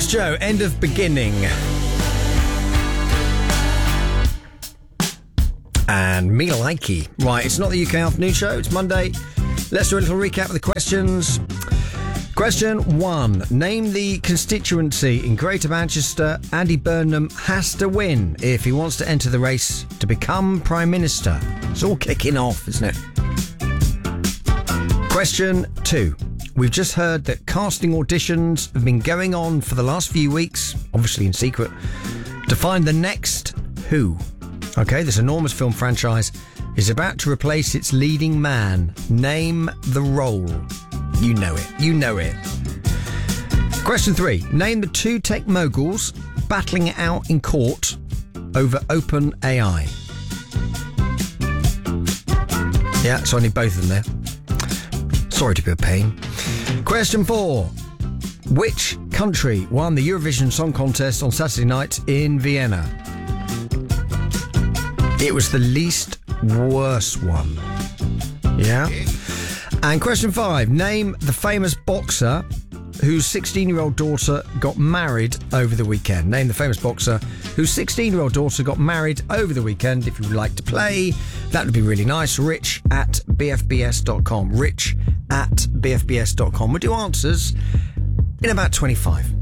Joe, End of Beginning. And me likey. Right, it's not the UK Afternoon Show, it's Monday. Let's do a little recap of the questions. Question 1. Name the constituency in Greater Manchester Andy Burnham has to win if he wants to enter the race to become Prime Minister. It's all kicking off, isn't it? Question 2. We've just heard that casting auditions have been going on for the last few weeks, obviously in secret, to find the next Who. Okay, this enormous film franchise is about to replace its leading man. Name the role. You know it. You know it. Question 3. Name the two tech moguls battling it out in court over OpenAI. Yeah, so I need both of them there. Sorry to be a pain. Question 4. Which country won the Eurovision Song Contest on Saturday night in Vienna? It was the least worst one. Yeah? And question 5. Name the famous boxer whose 16-year-old daughter got married over the weekend. Name the famous boxer whose 16-year-old daughter got married over the weekend. If you would like to play, that would be really nice. Rich@bfbs.com. Rich@bfbs.com. We'll do answers in about 25.